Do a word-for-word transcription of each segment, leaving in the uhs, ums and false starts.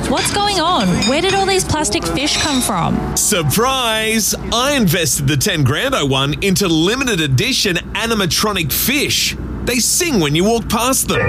What's going on? Where did all these plastic fish come from? Surprise! I invested the ten grand I won into limited edition animatronic fish. They sing when you walk past them.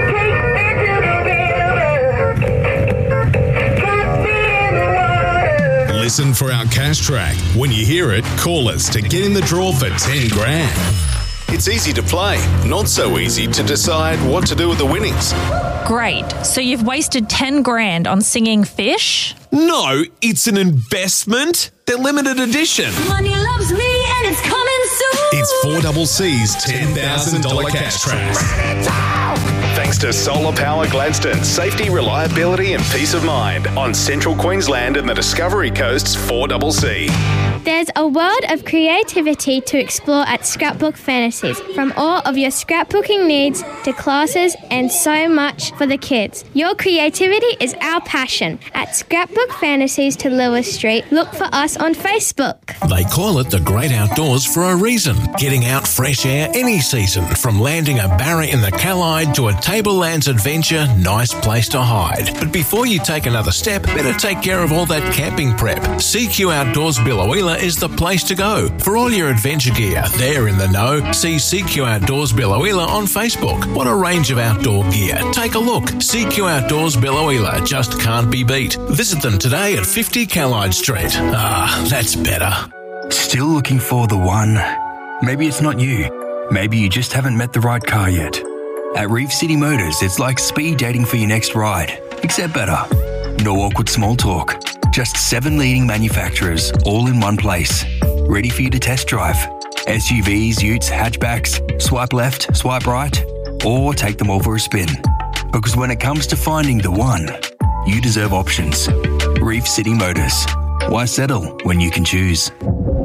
Listen for our cash track. When you hear it, call us to get in the draw for ten grand. It's easy to play, not so easy to decide what to do with the winnings. Great. So you've wasted ten grand on singing fish? No, it's an investment. They're limited edition. Money loves me and it's coming soon. It's four C C's ten thousand dollars cash track. Thanks to Solar Power Gladstone, safety, reliability and peace of mind on Central Queensland and the Discovery Coast's four C C. There's a world of creativity to explore at Scrapbook Fantasies, from all of your scrapbooking needs to classes and so much for the kids. Your creativity is our passion. At Scrapbook Fantasies to Lewis Street, look for us on Facebook. They call it the great outdoors for a reason. Getting out fresh air any season, from landing a barra in the Callide to a Tablelands adventure, nice place to hide. But before you take another step, better take care of all that camping prep. C Q Outdoors Billawheeler is the place to go. For all your adventure gear, they're in the know. See C Q Outdoors Billawheeler on Facebook. What a range of outdoor gear. Take a look. C Q Outdoors Billawheeler just can't be beat. Visit them today at fifty Callide Street. Ah, that's better. Still looking for the one? Maybe it's not you. Maybe you just haven't met the right car yet. At Reef City Motors, it's like speed dating for your next ride, except better. No awkward small talk. Just seven leading manufacturers, all in one place. Ready for you to test drive. S U Vs, utes, hatchbacks, swipe left, swipe right, or take them all for a spin. Because when it comes to finding the one, you deserve options. Reef City Motors. Why settle when you can choose?